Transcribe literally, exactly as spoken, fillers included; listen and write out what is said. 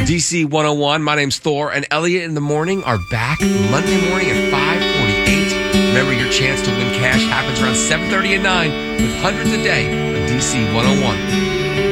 D C one oh one. My name's Thor, and Elliot in the Morning are back Monday morning at five forty-eight. Remember, your chance to win cash happens around seven thirty and nine with hundreds a day on D C one oh one.